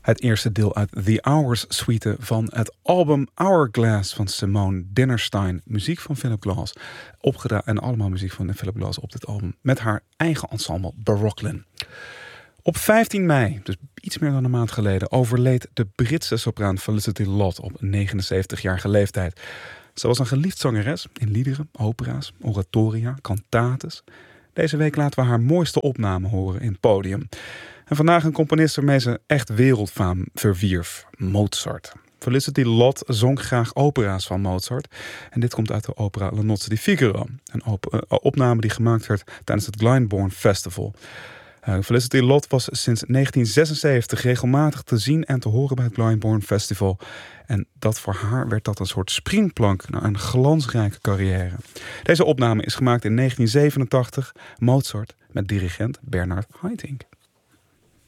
Het eerste deel uit The Hours suite van het album Hourglass van Simone Dinnerstein. Muziek van Philip Glass. Opgedaan en allemaal muziek van Philip Glass op dit album. Met haar eigen ensemble Barocklin. Op 15 mei, dus iets meer dan een maand geleden, overleed de Britse sopraan Felicity Lott op 79-jarige leeftijd. Ze was een geliefd zangeres in liederen, opera's, oratoria, cantates. Deze week laten we haar mooiste opname horen in het podium. En vandaag een componist waarmee ze echt wereldfaam verwierf, Mozart. Felicity Lott zong graag opera's van Mozart. En dit komt uit de opera La Nozze di Figaro. Een opname die gemaakt werd tijdens het Glyndebourne Festival. Felicity Lott was sinds 1976 regelmatig te zien en te horen bij het Glyndebourne Festival. En voor haar werd dat een soort springplank naar een glansrijke carrière. Deze opname is gemaakt in 1987. Mozart met dirigent Bernard Haitink.